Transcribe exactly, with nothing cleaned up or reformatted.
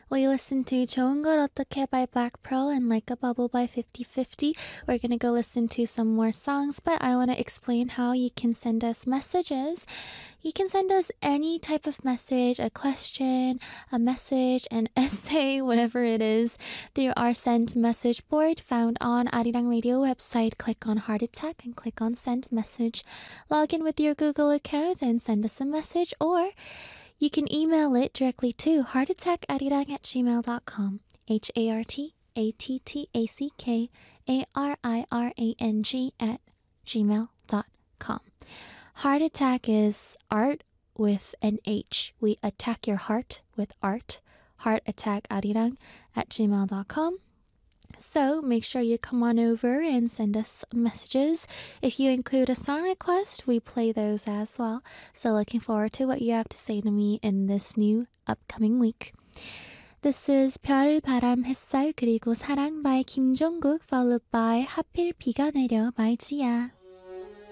We listened to 좋은 걸 어떻게 by Black Pearl and Like a Bubble by fifty fifty. We're gonna go listen to some more songs, but I want to explain how you can send us messages. You can send us any type of message, a question, a message, an essay, whatever it is, through our send message board found on Arirang Radio website. Click on Heart Attack and click on send message. Log in with your Google account and send us a message, or you can email it directly to heartattackarirang at gmail dot com. H A R T A T T A C K A R I R A N G at gmail dot com. Heart attack is art with an H. We attack your heart with art. heartattackarirang at gmail dot com. So make sure you come on over and send us messages. If you include a song request, we play those as well. So looking forward to what you have to say to me in this new upcoming week. This is 별, 바람, 햇살, 그리고 사랑 by 김종국, followed by 하필 비가 내려 by 지아.